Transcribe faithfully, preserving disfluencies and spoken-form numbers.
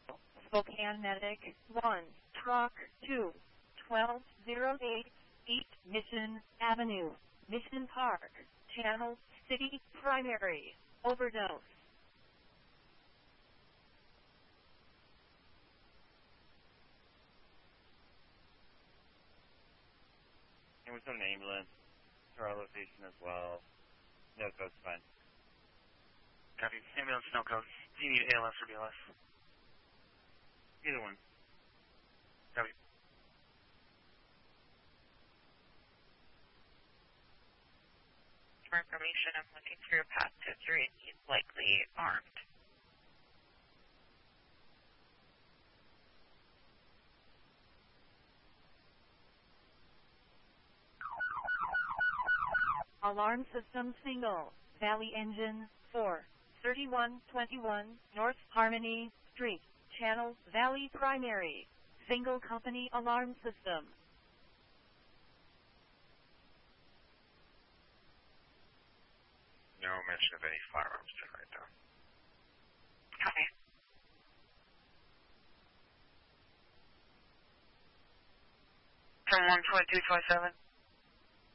Spokane Medic one, Truck two, twelve oh eight, East Mission Avenue, Mission Park, Channel City Primary, overdose. And we're sending an ambulance to our location as well. No code's fine. Copy. Ambulance, no code. Do you need A L S or B L S? Either one. Copy. For information, I'm looking through a past history and he's likely armed. Alarm system single. Valley Engine four, thirty-one twenty-one North Harmony Street, Channel Valley Primary. Single company alarm system. No mention of any firearms tonight, though. Copy. From one point two five seven.